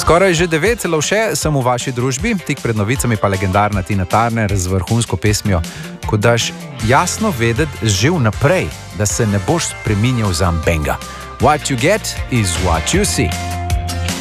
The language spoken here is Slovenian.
Skoraj že 9 Lovše sem v vaši družbi, tik pred novicami pa legendarna Tina Turner z vrhunsko pesmijo, ko daš jasno vedeti že vnaprej, da se ne boš spreminjal za ambenga. What you get is what you see.